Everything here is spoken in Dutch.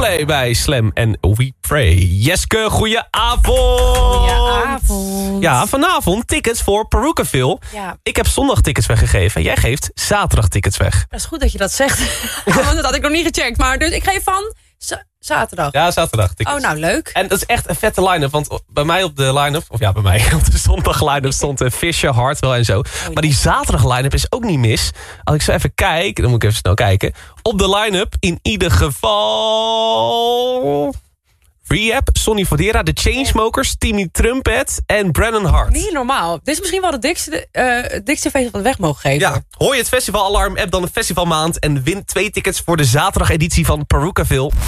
Coldplay bij Slam en We Pray. Jeske, goedenavond. Goedenavond. Ja, vanavond tickets voor Perukaville. Ja. Ik heb zondag tickets weggegeven. Jij geeft zaterdag tickets weg. Dat is goed dat je dat zegt. Want dat had ik nog niet gecheckt. Maar dus ik geef van zaterdag. Ja, zaterdag tickets. Oh, nou leuk. En dat is echt een vette line-up. Want bij mij op de line-up... Of ja, bij mij op de zondag line-up stond Fisher, Hartwell en zo. Maar die zaterdag line-up is ook niet mis. Als ik zo even kijk... Dan moet ik even snel kijken. Op de line-up in ieder geval... Rehab, Sonny Fodera, The Chainsmokers, Timmy Trumpet en Brennan Hart. Niet normaal. Dit is misschien wel het dikste feest wat we weg mogen geven. Ja, hoor je het festivalalarm, app dan de festivalmaand... en win 2 tickets voor de zaterdageditie van Perukaville.